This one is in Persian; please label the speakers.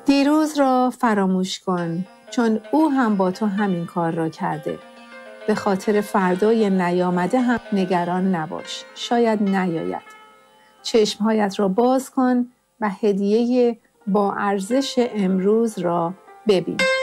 Speaker 1: دیروز را فراموش کن، چون او هم با تو همین کار را کرده. به خاطر فردای نیامده هم نگران نباش، شاید نیاید. چشمهایت را باز کن و هدیه با ارزش امروز را ببین.